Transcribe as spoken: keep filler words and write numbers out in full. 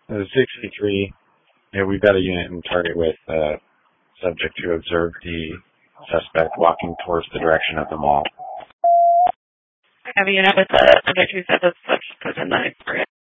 Uh, sixty-three. Yeah, we've got a unit in target with uh, subject to observe the suspect walking towards the direction of the mall. I have a unit with a subject who said the subject was in the